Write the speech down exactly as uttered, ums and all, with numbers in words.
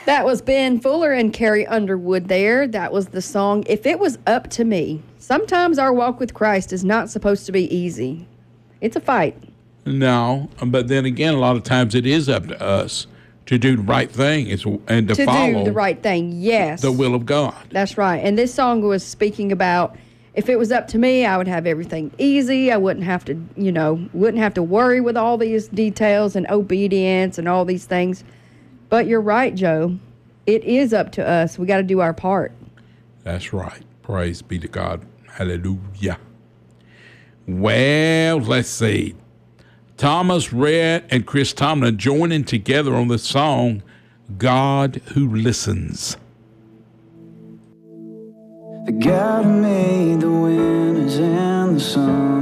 That was Ben Fuller and Carrie Underwood there. That was the song, If It Was Up to Me. Sometimes our walk with Christ is not supposed to be easy. It's a fight. No, but then again, a lot of times it is up to us to do the right thing it's, and to, to follow do the right thing, yes. the will of God. That's right. And this song was speaking about, if it was up to me, I would have everything easy. I wouldn't have to, you know, wouldn't have to worry with all these details and obedience and all these things. But you're right, Joe. It is up to us. We got to do our part. That's right. Praise be to God. Hallelujah. Well, let's see. Thomas Rhett and Chris Tomlin joining together on the song, God Who Listens. The God who made the winters and the sun,